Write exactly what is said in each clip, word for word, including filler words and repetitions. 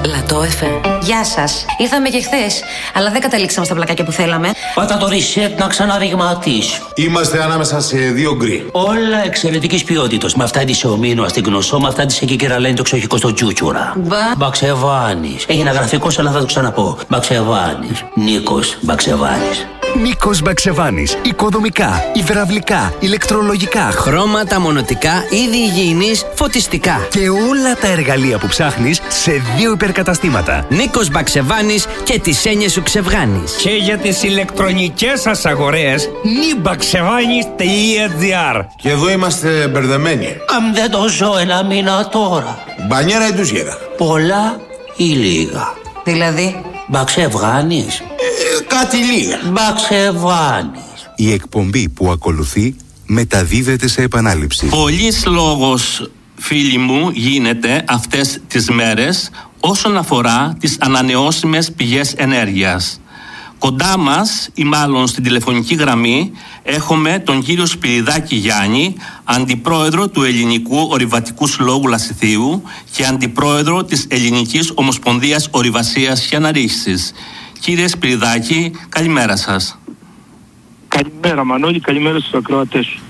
Πλατό εφ εμ. Γεια σας. Ήρθαμε και χθες, αλλά δεν καταλήξαμε στα πλακάκια που θέλαμε. Πάτα το reset να ξαναριγματίσει. Είμαστε ανάμεσα σε δύο γκρι. Όλα εξαιρετικής ποιότητας. Με αυτά της ομίνου στην Γνωσό, με αυτά της εκεί κεραλένει το ξοχικό στο Τσούτσουρα. Μπα. Μπαξεβάνης. Έγινα γραφικός, αλλά θα το ξαναπώ. Μπαξεβάνης. Νίκος Μπαξεβάνης. Νίκος Μπαξεβάνης. Οικοδομικά, υδραυλικά, ηλεκτρολογικά, χρώματα, μονοτικά, είδη υγιεινής, φωτιστικά. Και όλα τα εργαλεία που ψάχνεις σε δύο υπερκαταστήματα. Νίκος Μπαξεβάνης και τις έννοιες σου ξεβγάνεις. Και για τις ηλεκτρονικές σας αγορές, νιμπαξεβάνης τελεία τζι άρ. Και εδώ είμαστε μπερδεμένοι. Αν δεν το ζω ένα μήνα τώρα. Μπανιέρα ή ντουζιέρα? Πολλά ή λίγα? Δηλαδή? Μπαξεβάνης. Ε, κάτι λίγα. Μπαξεβάνης. Η εκπομπή που ακολουθεί μεταδίδεται σε επανάληψη. Πολύς λόγος, φίλοι μου, γίνεται αυτές τις μέρες όσον αφορά τις ανανεώσιμες πηγές ενέργειας. Κοντά μας, ή μάλλον στην τηλεφωνική γραμμή, έχουμε τον κύριο Σπυριδάκη Γιάννη, αντιπρόεδρο του Ελληνικού Ορειβατικού Συλλόγου Λασιθίου και αντιπρόεδρο της Ελληνικής Ομοσπονδίας Ορειβασίας και Αναρρίχησης. Κύριε Σπυριδάκη, καλημέρα σας. Καλημέρα Μανώλη, καλημέρα στους ακροατές σου.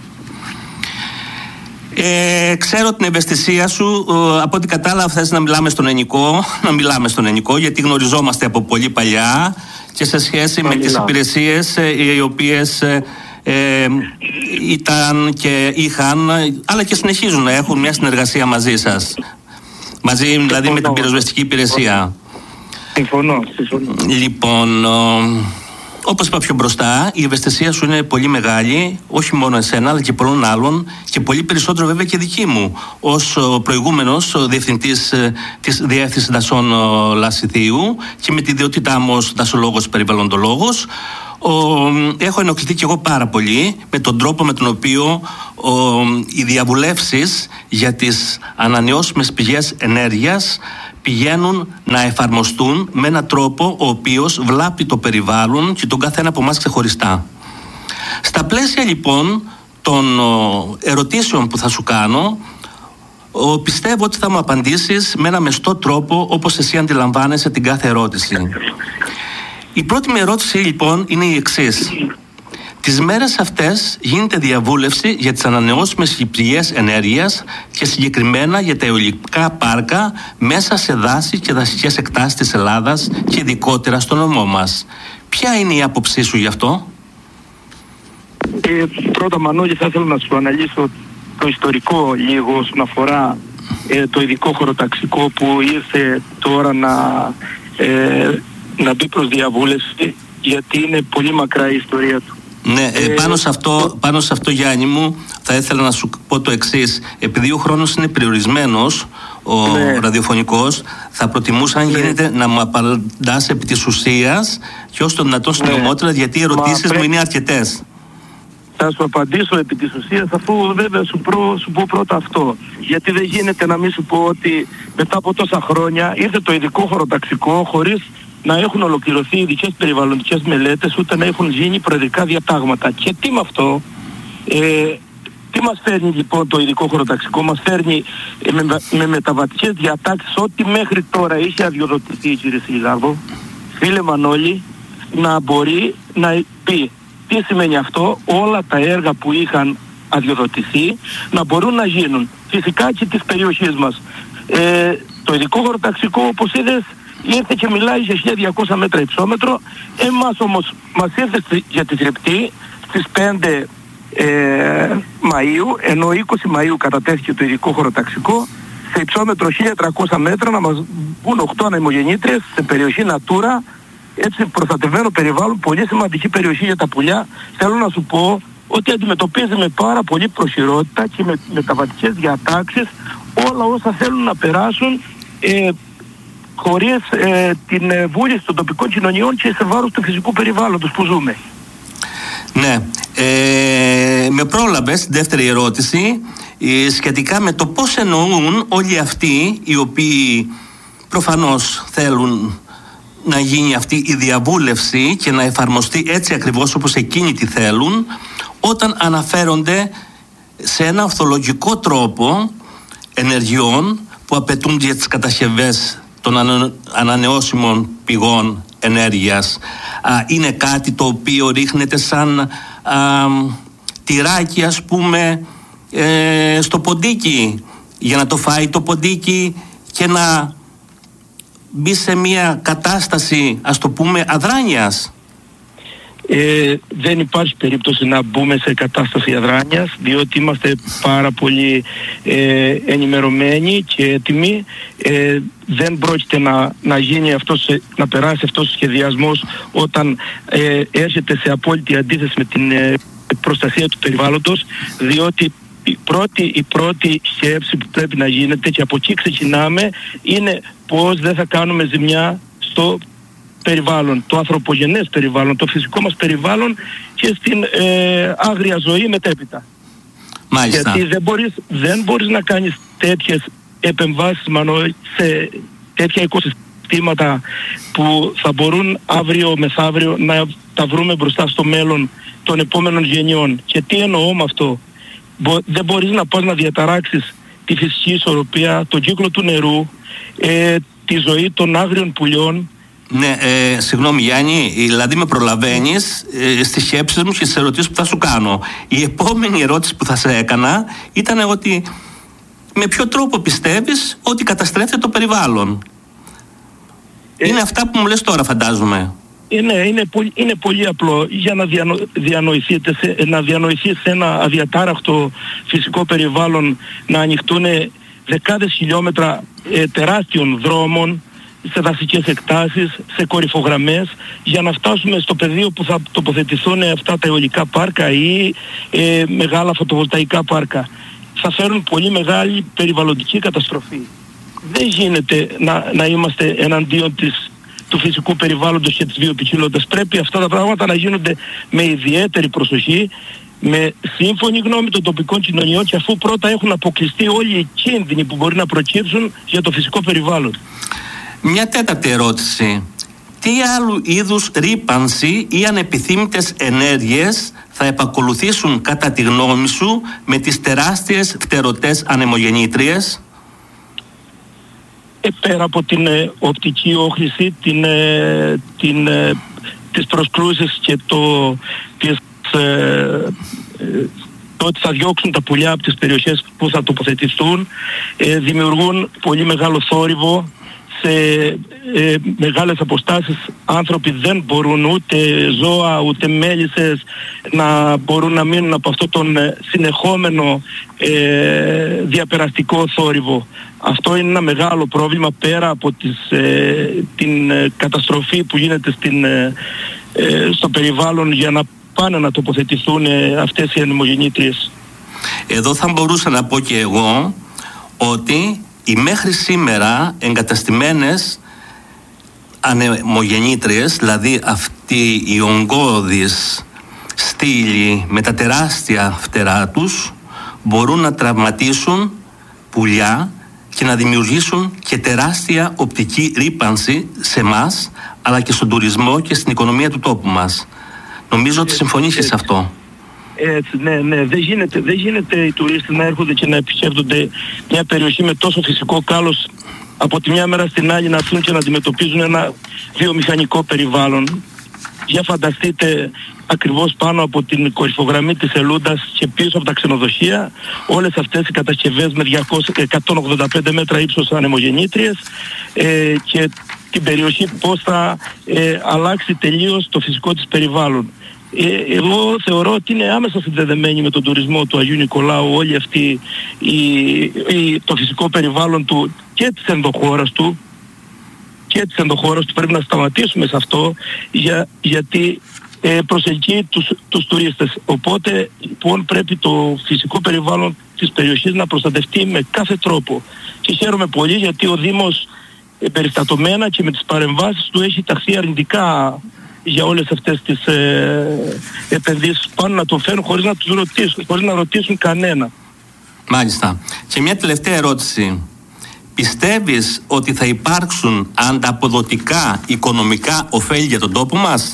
Ε, ξέρω την ευαισθησία σου, ε, από ό,τι κατάλαβα θες να μιλάμε στον ελληνικό, να μιλάμε στον ελληνικό, γιατί γνωριζόμαστε από πολύ παλιά και σε σχέση με τις υπηρεσίες ε, οι οποίες ε, ε, ήταν και είχαν, αλλά και συνεχίζουν να έχουν μια συνεργασία μαζί σας. Μαζί δηλαδή συμφωνώ, με την πυροσβεστική υπηρεσία. Συμφωνώ, συμφωνώ. Λοιπόν, ε, όπως είπα πιο μπροστά, η ευαισθησία σου είναι πολύ μεγάλη, όχι μόνο εσένα, αλλά και πολλών άλλων και πολύ περισσότερο βέβαια και δική μου, ως προηγούμενος διευθυντής της Διεύθυνσης Δασών Λασιθίου και με τη ιδιότητά μου ως δασολόγος περιβαλλοντολόγος. Ο, έχω ενοχληθεί και εγώ πάρα πολύ με τον τρόπο με τον οποίο ο, οι διαβουλεύσεις για τις ανανεώσιμες πηγές ενέργειας πηγαίνουν να εφαρμοστούν με έναν τρόπο ο οποίος βλάπτει το περιβάλλον και τον καθένα από εμάς ξεχωριστά. Στα πλαίσια λοιπόν των ερωτήσεων που θα σου κάνω, πιστεύω ότι θα μου απαντήσεις με ένα μεστό τρόπο όπως εσύ αντιλαμβάνεσαι την κάθε ερώτηση. Η πρώτη μου ερώτηση λοιπόν είναι η εξής. Τις μέρες αυτές γίνεται διαβούλευση για τις ανανεώσιμες πηγές ενέργειας και συγκεκριμένα για τα αιωλικά πάρκα μέσα σε δάση και δασικές εκτάσεις της Ελλάδας και ειδικότερα στο νομό μας. Ποια είναι η άποψή σου γι' αυτό? Ε, πρώτα Μανώλη, θα ήθελα να σου αναλύσω το ιστορικό λίγο όσον αφορά ε, το ειδικό χωροταξικό που ήρθε τώρα να, ε, να μπει προς διαβούλευση, γιατί είναι πολύ μακρά η ιστορία του. Ναι, ε, πάνω, σε αυτό, πάνω σε αυτό Γιάννη μου θα ήθελα να σου πω το εξής. Επειδή ο χρόνος είναι περιορισμένος, ο ναι. ραδιοφωνικός, θα προτιμούσα αν ναι. γίνεται να μου απαντάς επί της ουσίας και όσο το δυνατόν συντομότερα, ναι. γιατί οι ερωτήσεις Μα, μου είναι αρκετές. Θα σου απαντήσω επί της ουσίας, αφού βέβαια σου, προ, σου πω πρώτα αυτό. Γιατί δεν γίνεται να μην σου πω ότι μετά από τόσα χρόνια ήρθε το ειδικό χωροταξικό χωρίς να έχουν ολοκληρωθεί ειδικές περιβαλλοντικές μελέτες, ούτε να έχουν γίνει προεδρικά διατάγματα. Και τι με αυτό, ε, τι μας φέρνει λοιπόν το ειδικό χωροταξικό? Μας φέρνει ε, με, με μεταβατικές διατάξεις ό,τι μέχρι τώρα είχε αδειοδοτηθεί, κύριε Σιλιάδο, φίλε Μανώλη, να μπορεί να πει τι σημαίνει αυτό, όλα τα έργα που είχαν αδειοδοτηθεί να μπορούν να γίνουν. Φυσικά και της περιοχής μας. Ε, το ειδικό χωροταξικό, όπως είδες, ήρθε και μιλάει για χίλια διακόσια μέτρα υψόμετρο. Εμάς όμως μας ήρθε για τη Θρεπτή στις πέντε ε, Μαΐου, ενώ είκοσι Μαΐου κατατέθηκε το ειδικό χωροταξικό σε υψόμετρο χίλια τριακόσια μέτρα να μας μπουν οκτώ ανεμογεννήτριες σε περιοχή Natura, έτσι προστατευμένο περιβάλλον, πολύ σημαντική περιοχή για τα πουλιά. Θέλω να σου πω ότι αντιμετωπίζει με πάρα πολύ προσιρότητα και με μεταβατικές διατάξεις όλα όσα θέλουν να περάσουν ε, χωρίς ε, την ε, βούληση των τοπικών κοινωνιών και σε βάρος του φυσικού περιβάλλοντος που ζούμε. Ναι, ε, με πρόλαβες την δεύτερη ερώτηση ε, σχετικά με το πώς εννοούν όλοι αυτοί οι οποίοι προφανώς θέλουν να γίνει αυτή η διαβούλευση και να εφαρμοστεί έτσι ακριβώς όπως εκείνοι τη θέλουν, όταν αναφέρονται σε ένα ορθολογικό τρόπο ενεργειών που απαιτούν για τις κατασκευές των ανα, ανανεώσιμων πηγών ενέργειας α, είναι κάτι το οποίο ρίχνεται σαν α, τυράκι, ας πούμε, ε, στο ποντίκι, για να το φάει το ποντίκι και να μπει σε μια κατάσταση, ας το πούμε, αδράνειας? Ε, δεν υπάρχει περίπτωση να μπούμε σε κατάσταση αδράνειας, διότι είμαστε πάρα πολύ ε, ενημερωμένοι και έτοιμοι. Ε, δεν πρόκειται να, να γίνει αυτός, να περάσει αυτός ο σχεδιασμός όταν ε, έρχεται σε απόλυτη αντίθεση με την ε, προστασία του περιβάλλοντος, διότι η πρώτη, η πρώτη σκέψη που πρέπει να γίνεται, και από εκεί ξεκινάμε, είναι πώς δεν θα κάνουμε ζημιά στο περιβάλλον, το ανθρωπογενές περιβάλλον, το φυσικό μας περιβάλλον και στην ε, άγρια ζωή μετέπειτα. Μάλιστα. Γιατί δεν μπορείς, δεν μπορείς να κάνεις τέτοιες επεμβάσεις μανώ, σε τέτοια οικοσυστήματα που θα μπορούν αύριο μεθαύριο να τα βρούμε μπροστά στο μέλλον των επόμενων γενιών. Και τι εννοώ με αυτό? Μπο, δεν μπορείς να πας να διαταράξεις τη φυσική ισορροπία, τον κύκλο του νερού, ε, τη ζωή των άγριων πουλιών. Ναι, ε, συγγνώμη Γιάννη, δηλαδή με προλαβαίνεις ε, στις σκέψεις μου και στις ερωτήσεις που θα σου κάνω. Η επόμενη ερώτηση που θα σε έκανα ήταν ότι με ποιο τρόπο πιστεύεις ότι καταστρέφεται το περιβάλλον? Ε, είναι αυτά που μου λες τώρα, φαντάζομαι. Είναι, είναι, πολύ, είναι πολύ απλό. Για να, διανο, διανοηθείτε σε, να διανοηθεί σε ένα αδιατάραχτο φυσικό περιβάλλον να ανοιχτούν δεκάδες χιλιόμετρα ε, τεράστιων δρόμων σε δασικές εκτάσεις, σε κορυφογραμμές, για να φτάσουμε στο πεδίο που θα τοποθετηθούν αυτά τα αιωλικά πάρκα ή ε, μεγάλα φωτοβολταϊκά πάρκα. Θα φέρουν πολύ μεγάλη περιβαλλοντική καταστροφή. Δεν γίνεται να, να είμαστε εναντίον της, του φυσικού περιβάλλοντος και της βιοποικιλότητας. Πρέπει αυτά τα πράγματα να γίνονται με ιδιαίτερη προσοχή, με σύμφωνη γνώμη των τοπικών κοινωνιών, και αφού πρώτα έχουν αποκλειστεί όλοι οι κίνδυνοι που μπορεί να προκύψουν για το φυσικό περιβάλλον. Μια τέταρτη ερώτηση. Τι άλλου είδους ρύπανση ή ανεπιθύμητες ενέργειες θα επακολουθήσουν κατά τη γνώμη σου με τις τεράστιες φτερωτές ανεμογεννήτριες? Ε, πέρα από την ε, οπτική όχληση, την, ε, την, ε, τις προσκλούσεις και το, τις, ε, ε, το ότι θα διώξουν τα πουλιά από τις περιοχές που θα τοποθετηθούν, ε, δημιουργούν πολύ μεγάλο θόρυβο. Σε ε, μεγάλες αποστάσεις άνθρωποι δεν μπορούν, ούτε ζώα ούτε μέλισσες, να μπορούν να μείνουν από αυτό τον ε, συνεχόμενο ε, διαπεραστικό θόρυβο. Αυτό είναι ένα μεγάλο πρόβλημα, πέρα από τις, ε, την ε, καταστροφή που γίνεται στην, ε, ε, στο περιβάλλον για να πάνε να τοποθετηθούν ε, αυτές οι ανεμογεννήτριες. Εδώ θα μπορούσα να πω και εγώ ότι οι μέχρι σήμερα εγκαταστημένες ανεμογεννήτριες, δηλαδή αυτή η ογκώδης στήλη με τα τεράστια φτερά τους, μπορούν να τραυματίσουν πουλιά και να δημιουργήσουν και τεράστια οπτική ρύπανση σε εμάς, αλλά και στον τουρισμό και στην οικονομία του τόπου μας. Νομίζω ότι συμφωνείς σε αυτό. Έτσι, ναι, ναι. Δεν γίνεται, δεν γίνεται οι τουρίστες να έρχονται και να επισκέπτονται μια περιοχή με τόσο φυσικό κάλος, από τη μια μέρα στην άλλη να έρθουν και να αντιμετωπίζουν ένα βιομηχανικό περιβάλλον. Για φανταστείτε, ακριβώς πάνω από την κορυφογραμμή της Ελούντας και πίσω από τα ξενοδοχεία, όλες αυτές οι κατασκευές με διακόσια, εκατόν ογδόντα πέντε μέτρα ύψος ανεμογεννήτριες, ε, και την περιοχή πώς θα ε, αλλάξει τελείως το φυσικό της περιβάλλον. Ε, εγώ θεωρώ ότι είναι άμεσα συνδεδεμένη με τον τουρισμό του Αγίου Νικολάου όλη αυτή η, η, το φυσικό περιβάλλον του και της ενδοχώρας του και της ενδοχώρας του. Πρέπει να σταματήσουμε σε αυτό, για, γιατί ε, προσελκύει τους, τους τουρίστες. Οπότε λοιπόν πρέπει το φυσικό περιβάλλον της περιοχής να προστατευτεί με κάθε τρόπο, και χαίρομαι πολύ γιατί ο Δήμος ε, περιστατωμένα και με τις παρεμβάσεις του έχει ταχθεί αρνητικά για όλες αυτές τις ε, επενδύσεις, πάνω να το φέρουν χωρίς να τους ρωτήσουν, χωρίς να ρωτήσουν κανένα. Μάλιστα. Και μια τελευταία ερώτηση. Πιστεύεις ότι θα υπάρξουν ανταποδοτικά οικονομικά ωφέλη για τον τόπο μας?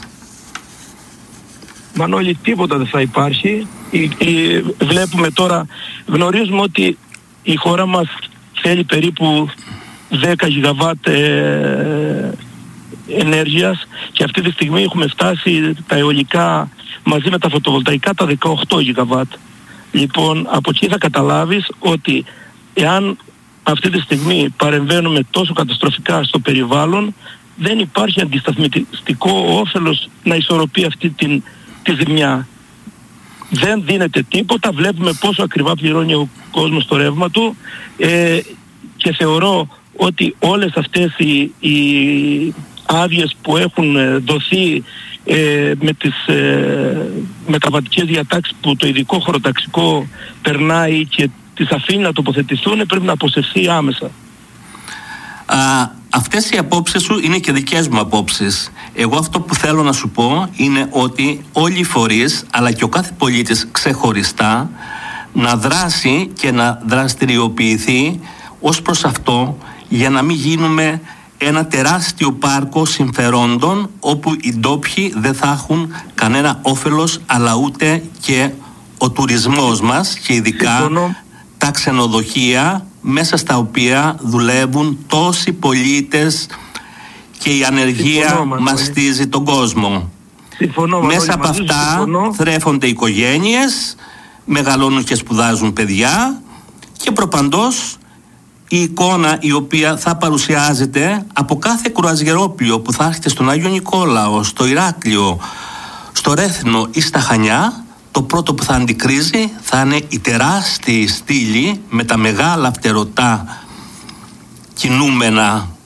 Μανώλη, τίποτα δεν θα υπάρχει. Η, η, βλέπουμε τώρα, γνωρίζουμε ότι η χώρα μας θέλει περίπου δέκα γιγαβάτ ε, ενέργειας και αυτή τη στιγμή έχουμε φτάσει τα αιωλικά μαζί με τα φωτοβολταϊκά τα δεκαοκτώ γιγαβάτ. Λοιπόν, από εκεί θα καταλάβεις ότι εάν αυτή τη στιγμή παρεμβαίνουμε τόσο καταστροφικά στο περιβάλλον, δεν υπάρχει αντισταθμιστικό όφελος να ισορροπεί αυτή την, τη ζημιά. Δεν δίνεται τίποτα, βλέπουμε πόσο ακριβά πληρώνει ο κόσμος το ρεύμα του ε, και θεωρώ ότι όλες αυτές οι, οι άδειες που έχουν δοθεί ε, με τις ε, μεταβατικές διατάξεις που το ειδικό χωροταξικό περνάει και τις αφήνει να τοποθετηθούν, πρέπει να αποσυρθεί άμεσα. Α, αυτές οι απόψεις σου είναι και δικές μου απόψεις. Εγώ αυτό που θέλω να σου πω είναι ότι όλοι οι φορείς, αλλά και ο κάθε πολίτης ξεχωριστά, να δράσει και να δραστηριοποιηθεί ως προς αυτό, για να μην γίνουμε ένα τεράστιο πάρκο συμφερόντων όπου οι ντόπιοι δεν θα έχουν κανένα όφελος, αλλά ούτε και ο τουρισμός μας και ειδικά Συμφωνώ. τα ξενοδοχεία μέσα στα οποία δουλεύουν τόσοι πολίτες και η ανεργία Συμφωνώ, μαστίζει τον κόσμο. Συμφωνώ, μέσα από αυτά συμφωνώ. θρέφονται οικογένειες, μεγαλώνουν και σπουδάζουν παιδιά και προπαντός η εικόνα η οποία θα παρουσιάζεται από κάθε κρουαζιερόπλιο που θα έρχεται στον Άγιο Νικόλαο, στο Ηράκλειο, στο Ρέθινο ή στα Χανιά, το πρώτο που θα αντικρίζει θα είναι η τεράστια στήλη με τα μεγάλα φτερωτά κινούμενα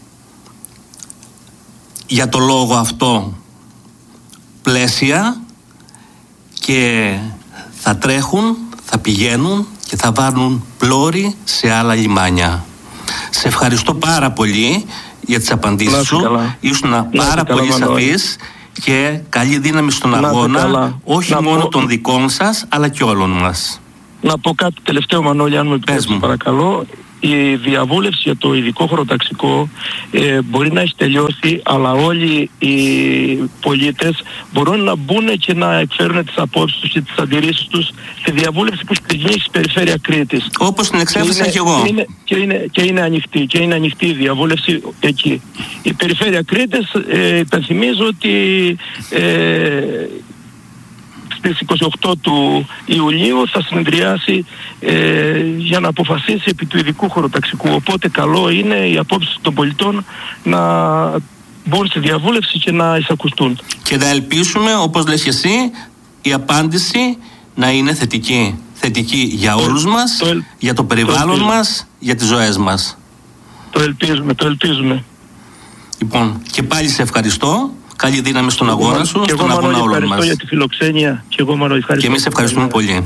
για το λόγο αυτό πλαίσια και θα τρέχουν, θα πηγαίνουν και θα βάλουν πλώρη σε άλλα λιμάνια. Σε ευχαριστώ πάρα πολύ για τις απαντήσεις σου. Ήσουν πάρα πολύ σαφής και καλή δύναμη στον αγώνα, όχι να μόνο πω... των δικών σας, αλλά και όλων μας. Να πω κάτι τελευταίο, Μανώλη, αν μου επιτρέψεις, παρακαλώ. Η διαβούλευση για το ειδικό χωροταξικό ε, μπορεί να έχει τελειώσει, αλλά όλοι οι πολίτες μπορούν να μπουν και να εκφέρουν τις απόψεις τους και τις αντιρρήσεις τους στη διαβούλευση που έχει γίνει στην περιφέρεια Κρήτης. Όπως την εξέφρασα και εγώ. Και είναι, και, είναι, και είναι ανοιχτή, και είναι ανοιχτή η διαβούλευση εκεί. Η περιφέρεια Κρήτης, ε, υπενθυμίζω ότι ε, στις είκοσι οκτώ του Ιουλίου θα συνεδριάσει ε, για να αποφασίσει επί του ειδικού χωροταξικού. Οπότε καλό είναι οι απόψεις των πολιτών να μπουν στη διαβούλευση και να εισακουστούν. Και να ελπίσουμε, όπως λες και εσύ, η απάντηση να είναι θετική. Θετική για το, όλους μας, το ελ... για το περιβάλλον το μας, για τις ζωές μας. Το ελπίζουμε, το ελπίζουμε. Λοιπόν, και πάλι σε ευχαριστώ. Καλή δύναμη στον αγώνα εγώ, σου, στον αγώνα όλων μας. Ευχαριστώ για τη φιλοξένεια. Και, εγώ, Μανώ, και εμείς ευχαριστούμε πολύ.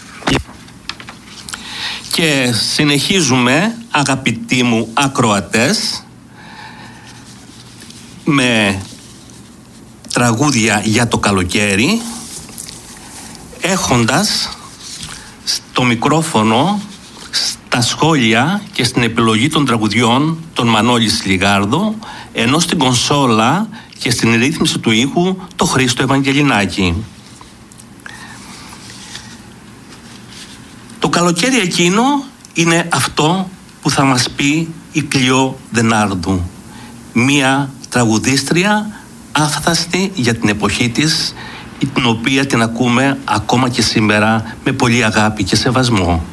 Και συνεχίζουμε, αγαπητοί μου ακροατές, με τραγούδια για το καλοκαίρι, έχοντας στο μικρόφωνο, στα σχόλια και στην επιλογή των τραγουδιών τον Μανώλη Σλιγάρδο, ενώ στην κονσόλα και στην ρύθμιση του ήχου το Χρήστο Ευαγγελινάκη. Το καλοκαίρι εκείνο είναι αυτό που θα μας πει η Κλειό Δενάρδου, μία τραγουδίστρια άφθαστη για την εποχή της, την οποία την ακούμε ακόμα και σήμερα με πολύ αγάπη και σεβασμό.